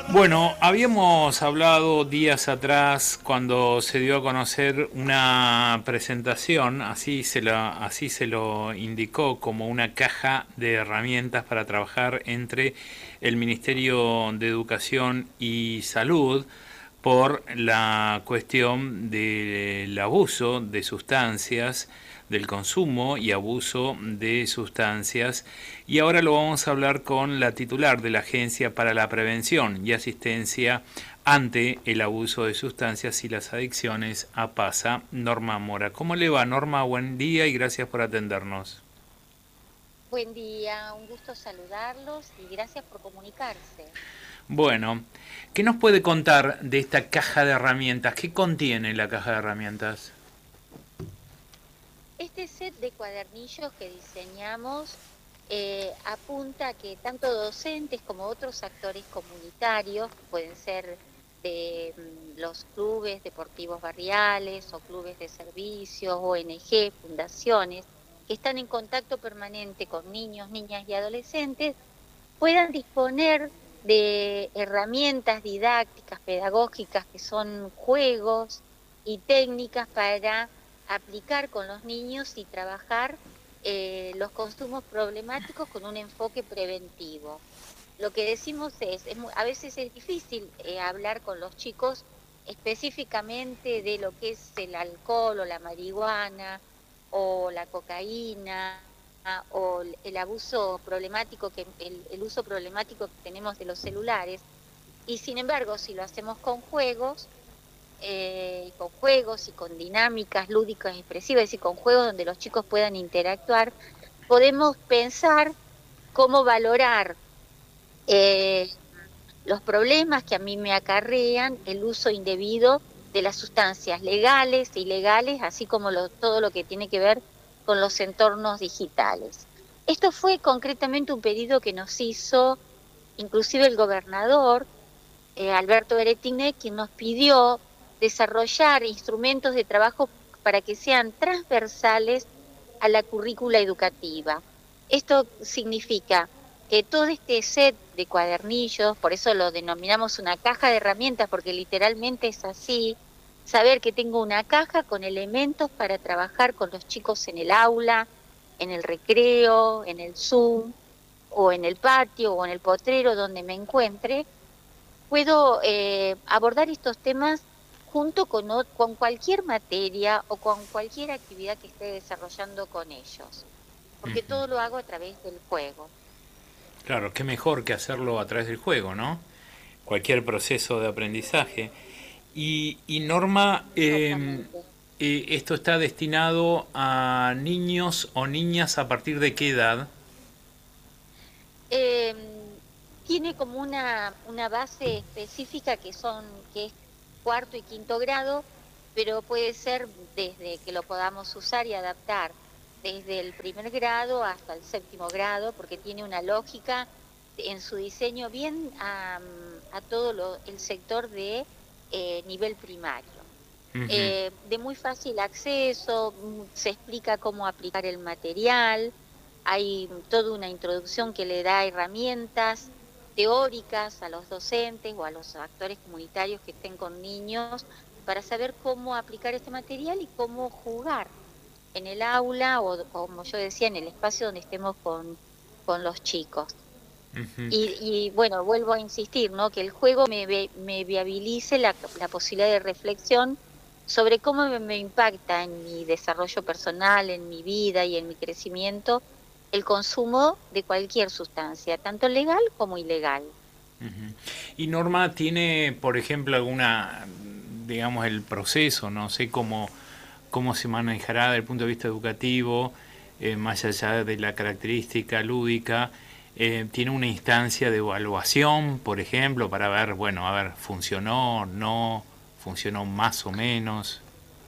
Bueno, habíamos hablado días atrás cuando se dio a conocer una presentación, así se lo indicó como una caja de herramientas para trabajar entre el Ministerio de Educación y Salud por la cuestión del abuso de sustancias, del consumo y abuso de sustancias. Y ahora lo vamos a hablar con la titular de la Agencia para la Prevención y Asistencia ante el abuso de sustancias y las adicciones, APASA, Norma Mora. ¿Cómo le va, Norma? Buen día y gracias por atendernos. Buen día, un gusto saludarlos y gracias por comunicarse. Bueno, ¿qué nos puede contar de esta caja de herramientas? ¿Qué contiene la caja de herramientas? Este set de cuadernillos que diseñamos apunta a que tanto docentes como otros actores comunitarios, que pueden ser de los clubes deportivos barriales o clubes de servicios, ONG, fundaciones, que están en contacto permanente con niños, niñas y adolescentes, puedan disponer de herramientas didácticas, pedagógicas, que son juegos y técnicas para aplicar con los niños y trabajar los consumos problemáticos con un enfoque preventivo. Lo que decimos a veces es difícil hablar con los chicos específicamente de lo que es el alcohol o la marihuana o la cocaína o el abuso problemático el uso problemático que tenemos de los celulares, y sin embargo si lo hacemos con juegos y con dinámicas lúdicas expresivas, es decir, con juegos donde los chicos puedan interactuar, podemos pensar cómo valorar eh, los problemas que a mí me acarrean el uso indebido de las sustancias legales e ilegales, así como todo lo que tiene que ver con los entornos digitales. Esto fue concretamente un pedido que nos hizo inclusive el gobernador, Alberto Berettine, quien nos pidió desarrollar instrumentos de trabajo para que sean transversales a la currícula educativa. Esto significa que todo este set de cuadernillos, por eso lo denominamos una caja de herramientas, porque literalmente es así, saber que tengo una caja con elementos para trabajar con los chicos en el aula, en el recreo, en el Zoom, o en el patio, o en el potrero, donde me encuentre, puedo abordar estos temas junto con cualquier materia o con cualquier actividad que esté desarrollando con ellos, porque todo lo hago a través del juego. Claro, qué mejor que hacerlo a través del juego, ¿no? Cualquier proceso de aprendizaje. Y Norma, Exactamente. ¿esto está destinado a niños o niñas a partir de qué edad? Eh, Tiene como una base específica que es cuarto y quinto grado, pero puede ser desde que lo podamos usar y adaptar desde el primer grado hasta el séptimo grado, porque tiene una lógica en su diseño bien a todo el sector de nivel primario. Ujú. De muy fácil acceso, se explica cómo aplicar el material, hay toda una introducción que le da herramientas teóricas a los docentes o a los actores comunitarios que estén con niños para saber cómo aplicar este material y cómo jugar en el aula o, como yo decía, en el espacio donde estemos con los chicos. Y bueno, vuelvo a insistir, ¿no? Que el juego me viabilice la posibilidad de reflexión sobre cómo me impacta en mi desarrollo personal, en mi vida y en mi crecimiento el consumo de cualquier sustancia, tanto legal como ilegal. Y Norma tiene, por ejemplo, alguna, digamos, el proceso, no sé cómo se manejará desde el punto de vista educativo, más allá de la característica lúdica. Tiene una instancia de evaluación, por ejemplo, para ver, bueno, a ver, funcionó, no, funcionó más o menos.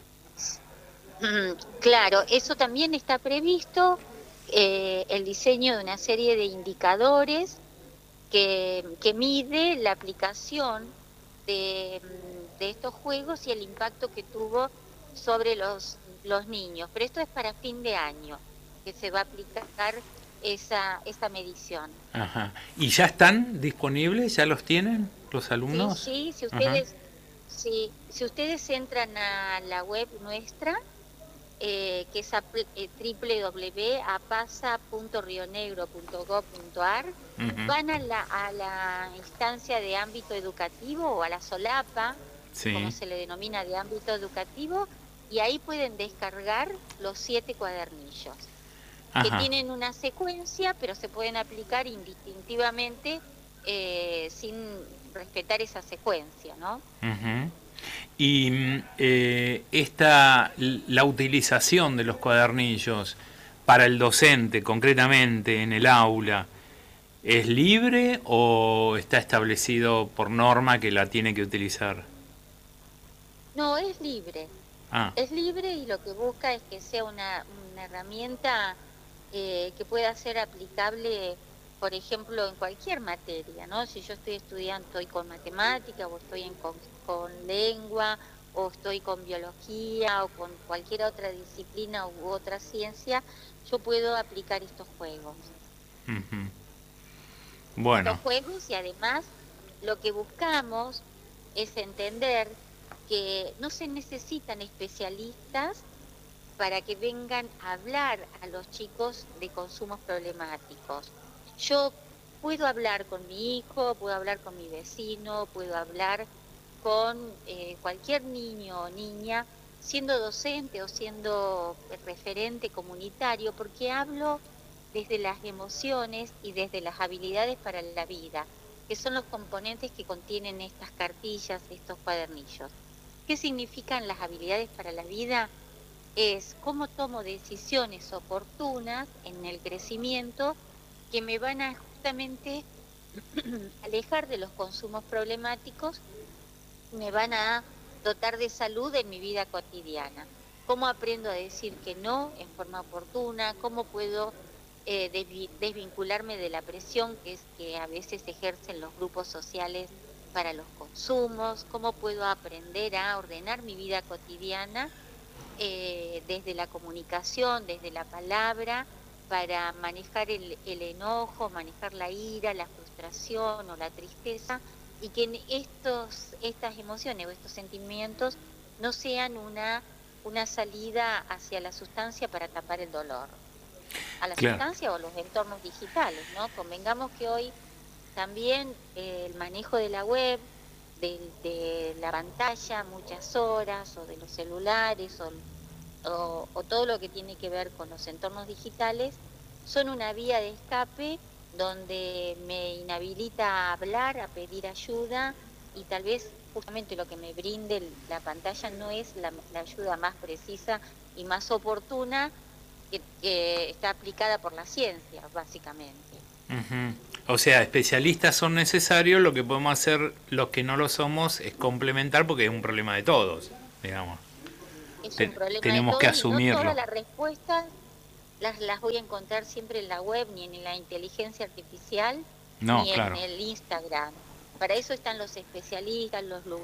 Claro, eso también está previsto, el diseño de una serie de indicadores que mide la aplicación de estos juegos y el impacto que tuvo sobre los niños. Pero esto es para fin de año, que se va a aplicar esa medición. Ajá. ¿Y ya están disponibles? ¿Ya los tienen los Sí, alumnos? sí, si Ajá. ustedes, si ustedes entran a la web nuestra, que es www.apasa.rionegro.gov.ar, Ujú. van a la instancia de ámbito educativo o a la solapa, como Sí. se le denomina, de ámbito educativo, y ahí pueden descargar los 7 cuadernillos, que Ajá. tienen una secuencia, pero se pueden aplicar indistintivamente sin respetar esa secuencia, ¿no? Ujú. Y la utilización de los cuadernillos para el docente, concretamente en el aula, ¿es libre o está establecido por norma que la tiene que utilizar? No, es libre. Ah, Es libre y lo que busca es que sea una herramienta que pueda ser aplicable, por ejemplo, en cualquier materia, ¿no? Si yo estoy estudiando, estoy con matemática o estoy con lengua o estoy con biología o con cualquier otra disciplina u otra ciencia, yo puedo aplicar estos juegos. ujú. Estos Bueno, juegos y además lo que buscamos es entender que no se necesitan especialistas para que vengan a hablar a los chicos de consumos problemáticos. Yo puedo hablar con mi hijo, puedo hablar con mi vecino, puedo hablar con cualquier niño o niña, siendo docente o siendo referente comunitario, porque hablo desde las emociones y desde las habilidades para la vida, que son los componentes que contienen estas cartillas, estos cuadernillos. ¿Qué significan las habilidades para la vida? Es cómo tomo decisiones oportunas en el crecimiento que me van a justamente alejar de los consumos problemáticos, me van a dotar de salud en mi vida cotidiana. ¿Cómo aprendo a decir que no en forma oportuna? ¿Cómo puedo desvincularme de la presión que es que a veces ejercen los grupos sociales para los consumos? ¿Cómo puedo aprender a ordenar mi vida cotidiana desde la comunicación, desde la palabra, para manejar el enojo, manejar la ira, la frustración o la tristeza, y que en estas emociones o estos sentimientos no sean una salida hacia la sustancia para tapar el dolor, a la claro. sustancia o a los entornos digitales, ¿no? Convengamos que hoy también el manejo de la web, de la pantalla, muchas horas, o de los celulares, o todo lo que tiene que ver con los entornos digitales, son una vía de escape donde me inhabilita a hablar, a pedir ayuda, y tal vez justamente lo que me brinde la pantalla no es la ayuda más precisa y más oportuna que está aplicada por la ciencia, básicamente. Ujú. O sea, especialistas son necesarios, lo que podemos hacer los que no lo somos es complementar porque es un problema de todos, digamos. Es un problema de Tenemos que todos y no todas asumirlo. las respuestas las voy a encontrar siempre en la web, ni en la inteligencia artificial, No, ni en claro. el Instagram. Para eso están los especialistas,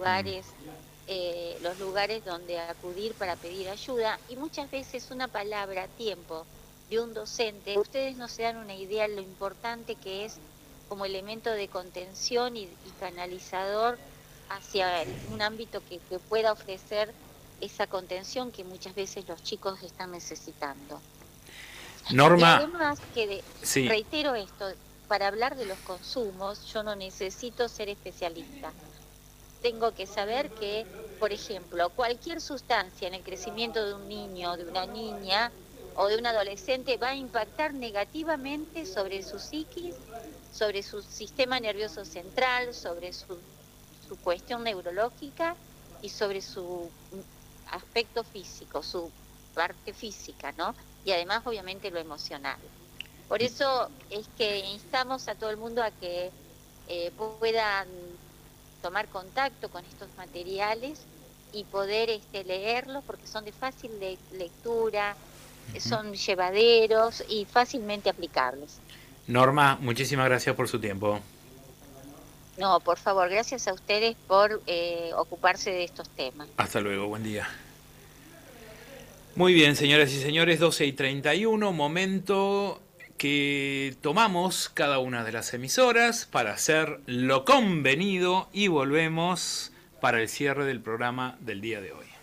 los lugares donde acudir para pedir ayuda, y muchas veces una palabra, tiempo, de un docente, ustedes no se dan una idea de lo importante que es como elemento de contención y canalizador hacia un ámbito que pueda ofrecer esa contención que muchas veces los chicos están necesitando. Y Norma, además sí, reitero esto, para hablar de los consumos, yo no necesito ser especialista. Tengo que saber que, por ejemplo, cualquier sustancia en el crecimiento de un niño, de una niña o de un adolescente va a impactar negativamente sobre su psiquis, sobre su sistema nervioso central, sobre su cuestión neurológica y sobre su aspecto físico, su parte física, ¿no? Y además, obviamente, lo emocional. Por eso es que instamos a todo el mundo a que puedan tomar contacto con estos materiales y poder leerlos porque son de fácil lectura, son llevaderos y fácilmente aplicables. Norma, muchísimas gracias por su tiempo. No, por favor, gracias a ustedes por ocuparse de estos temas. Hasta luego, buen día. Muy bien, señoras y señores, 12:31, momento que tomamos cada una de las emisoras para hacer lo convenido y volvemos para el cierre del programa del día de hoy.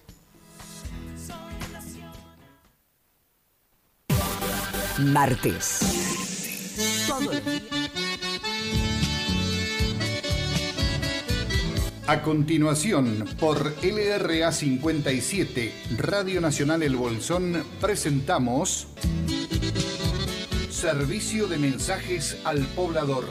Martes. Todo el día. A continuación, por LRA 57, Radio Nacional El Bolsón, presentamos Servicio de Mensajes al Poblador.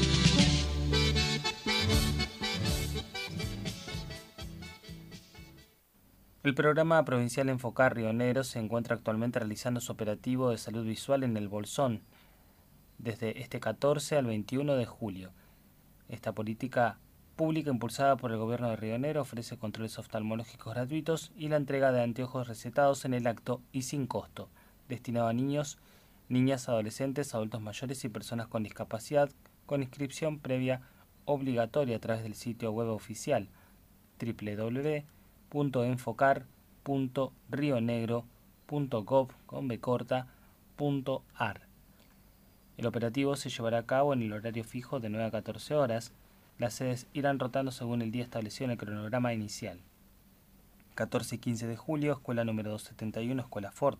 El programa provincial Enfocar Río Negro se encuentra actualmente realizando su operativo de salud visual en el Bolsón desde este 14 al 21 de julio. Esta política pública impulsada por el gobierno de Río Negro ofrece controles oftalmológicos gratuitos y la entrega de anteojos recetados en el acto y sin costo, destinado a niños, niñas, adolescentes, adultos mayores y personas con discapacidad, con inscripción previa obligatoria a través del sitio web oficial www.enfocar.rionegro.gov.ar. El operativo se llevará a cabo en el horario fijo de 9 a 14 horas. Las sedes irán rotando según el día establecido en el cronograma inicial. 14 y 15 de julio, Escuela número 271, Escuela Ford.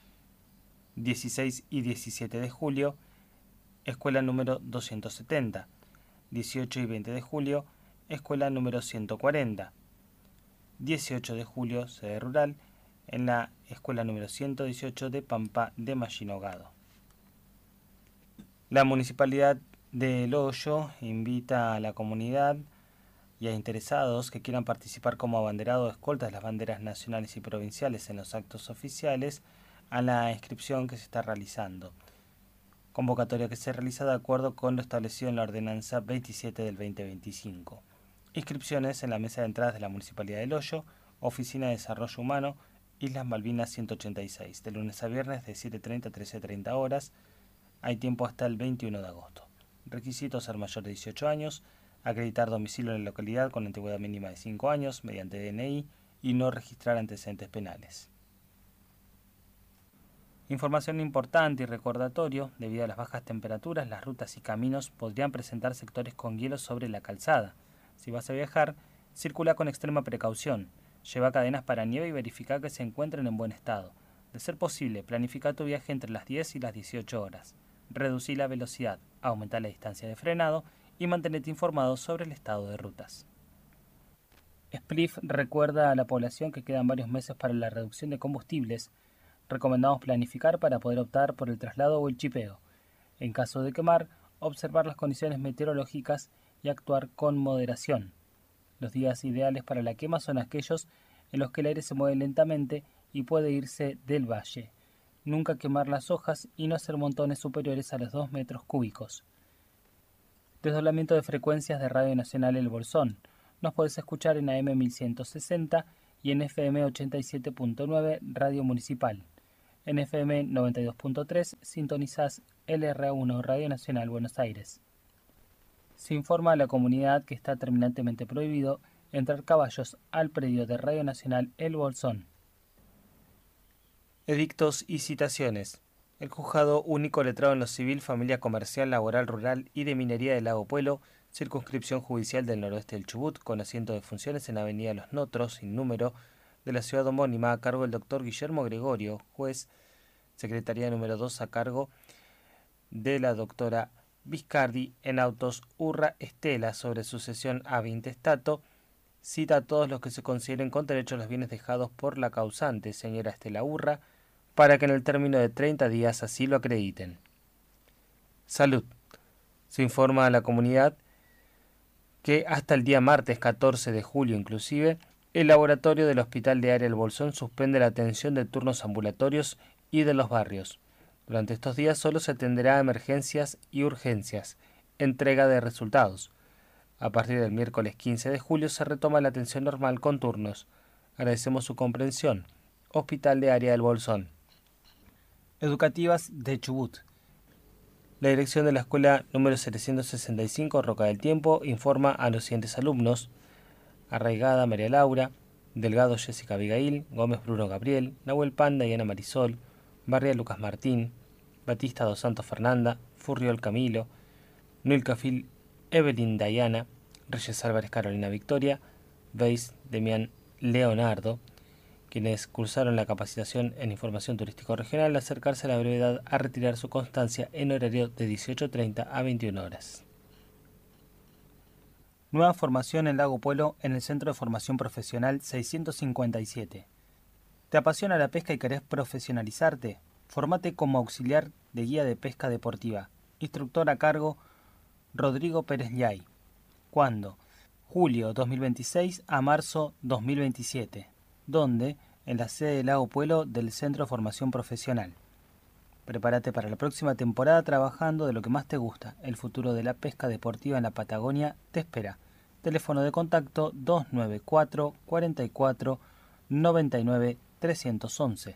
16 y 17 de julio, Escuela número 270. 18 y 20 de julio, Escuela número 140. 18 de julio, sede rural, en la Escuela número 118 de Pampa de Mallinogado. La Municipalidad de El Hoyo invita a la comunidad y a interesados que quieran participar como abanderado o escolta de las banderas nacionales y provinciales en los actos oficiales a la inscripción que se está realizando. Convocatoria que se realiza de acuerdo con lo establecido en la Ordenanza 27 del 2025. Inscripciones en la mesa de entradas de la Municipalidad del Hoyo, Oficina de Desarrollo Humano, Islas Malvinas 186, de lunes a viernes de 7:30 a 13:30 horas. Hay tiempo hasta el 21 de agosto. Requisitos: ser mayor de 18 años, acreditar domicilio en la localidad con antigüedad mínima de 5 años mediante DNI y no registrar antecedentes penales. Información importante y recordatorio: debido a las bajas temperaturas, las rutas y caminos podrían presentar sectores con hielo sobre la calzada. Si vas a viajar, circula con extrema precaución. Lleva cadenas para nieve y verifica que se encuentren en buen estado. De ser posible, planifica tu viaje entre las 10 y las 18 horas. Reducí la velocidad, aumenta la distancia de frenado y mantenete informado sobre el estado de rutas. SPLIF recuerda a la población que quedan varios meses para la reducción de combustibles. Recomendamos planificar para poder optar por el traslado o el chipeo. En caso de quemar, observar las condiciones meteorológicas y actuar con moderación. Los días ideales para la quema son aquellos en los que el aire se mueve lentamente y puede irse del valle. Nunca quemar las hojas y no hacer montones superiores a los 2 metros cúbicos. Desdoblamiento de frecuencias de Radio Nacional El Bolsón. Nos podés escuchar en AM 1160 y en FM 87.9 Radio Municipal. En FM 92.3 sintonizás LRA1 Radio Nacional Buenos Aires. Se informa a la comunidad que está terminantemente prohibido entrar caballos al predio de Radio Nacional El Bolsón. Edictos y citaciones. El Juzgado Único Letrado en lo Civil, Familia Comercial, Laboral, Rural y de Minería del Lago Puelo, Circunscripción Judicial del Noroeste del Chubut, con asiento de funciones en Avenida Los Notros, sin número, de la ciudad homónima, a cargo del doctor Guillermo Gregorio, juez, Secretaría número 2 a cargo de la doctora Viscardi, en autos Urra Estela sobre sucesión ab intestato, cita a todos los que se consideren con derecho a los bienes dejados por la causante, señora Estela Urra, para que en el término de 30 días así lo acrediten. Salud. Se informa a la comunidad que hasta el día martes 14 de julio inclusive, el laboratorio del Hospital de Área El Bolsón suspende la atención de turnos ambulatorios y de los barrios. Durante estos días solo se atenderá a emergencias y urgencias, entrega de resultados. A partir del miércoles 15 de julio se retoma la atención normal con turnos. Agradecemos su comprensión. Hospital de Área del Bolsón. Educativas de Chubut. La dirección de la escuela número 765 Roca del Tiempo informa a los siguientes alumnos: Arraigada María Laura, Delgado Jessica Abigail, Gómez Bruno Gabriel, Nahuel Panda y Ana Marisol, Barria Lucas Martín, Batista dos Santos Fernanda, Furriol Camilo, Nulcafil Evelyn Diana, Reyes Álvarez Carolina Victoria, Weiss Demián Leonardo, quienes cursaron la capacitación en información turístico regional, al acercarse a la brevedad a retirar su constancia en horario de 18:30 a 21 horas. Nueva formación en Lago Puelo en el Centro de Formación Profesional 657. ¿Te apasiona la pesca y querés profesionalizarte? Formate como auxiliar de guía de pesca deportiva. Instructor a cargo Rodrigo Pérez Llay. ¿Cuándo? Julio 2026 a marzo 2027. ¿Dónde? En la sede de Lago Puelo del Centro de Formación Profesional. Prepárate para la próxima temporada trabajando de lo que más te gusta. El futuro de la pesca deportiva en la Patagonia te espera. Teléfono de contacto 294 44 99 311.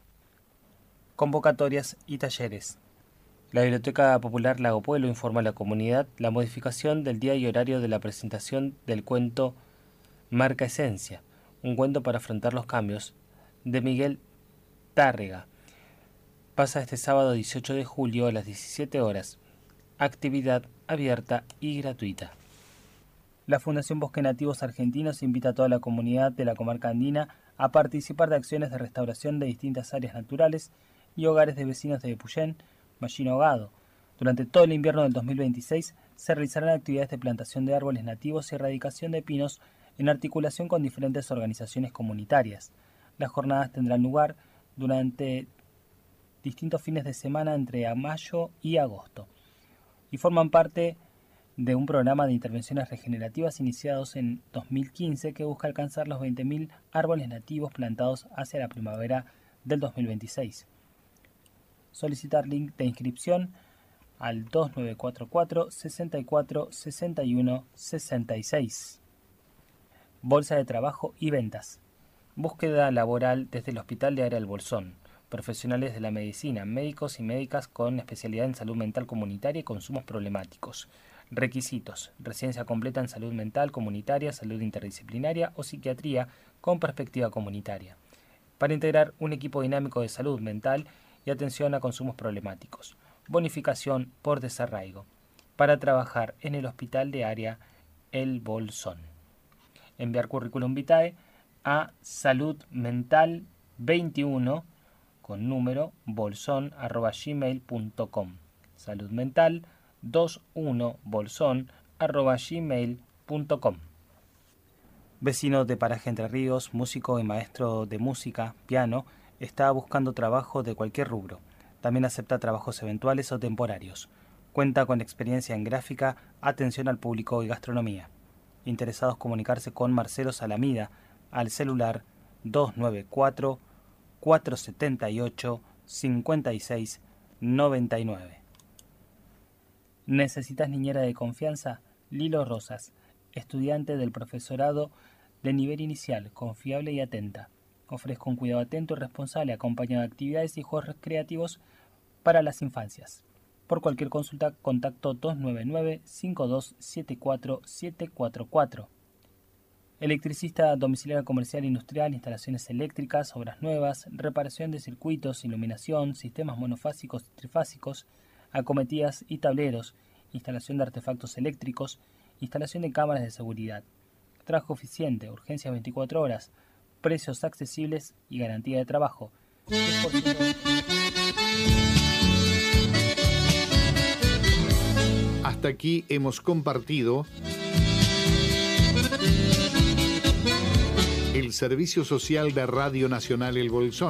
Convocatorias y talleres. La Biblioteca Popular Lago Puelo informa a la comunidad la modificación del día y horario de la presentación del cuento Marca Esencia, un cuento para afrontar los cambios, de Miguel Tárrega. Pasa este sábado 18 de julio a las 17 horas. Actividad abierta y gratuita. La Fundación Bosques Nativos Argentinos invita a toda la comunidad de la comarca andina a participar de acciones de restauración de distintas áreas naturales y hogares de vecinos de Epuyén, Mallino Ahogado. Durante todo el invierno del 2026 se realizarán actividades de plantación de árboles nativos y erradicación de pinos en articulación con diferentes organizaciones comunitarias. Las jornadas tendrán lugar durante distintos fines de semana entre mayo y agosto y forman parte de un programa de intervenciones regenerativas iniciados en 2015 que busca alcanzar los 20.000 árboles nativos plantados hacia la primavera del 2026. Solicitar link de inscripción al 2944 64 61 66. Bolsa de trabajo y ventas. Búsqueda laboral desde el Hospital de Área del Bolsón. Profesionales de la medicina, médicos y médicas con especialidad en salud mental comunitaria y consumos problemáticos. Requisitos: residencia completa en salud mental comunitaria, salud interdisciplinaria o psiquiatría con perspectiva comunitaria. Para integrar un equipo dinámico de salud mental y atención a consumos problemáticos. Bonificación por desarraigo. Para trabajar en el Hospital de Área El Bolsón. Enviar currículum vitae a saludmental21 con número bolson@gmail.com. saludmental21bolson@gmail.com. Vecino de Paraje Entre Ríos, músico y maestro de música, piano, está buscando trabajo de cualquier rubro. También acepta trabajos eventuales o temporarios. Cuenta con experiencia en gráfica, atención al público y gastronomía. Interesados comunicarse con Marcelo Salamida al celular 294 478 56 99. ¿Necesitas niñera de confianza? Lilo Rosas, estudiante del profesorado de nivel inicial, confiable y atenta. Ofrezco un cuidado atento y responsable acompañado de actividades y juegos recreativos para las infancias. Por cualquier consulta, contacto 299-5274-744. Electricista domiciliario comercial industrial, instalaciones eléctricas, obras nuevas, reparación de circuitos, iluminación, sistemas monofásicos y trifásicos, acometidas y tableros, instalación de artefactos eléctricos, instalación de cámaras de seguridad. Trabajo eficiente, urgencia 24 horas, precios accesibles y garantía de trabajo. 10%. Hasta aquí hemos compartido el Servicio Social de Radio Nacional El Bolsón.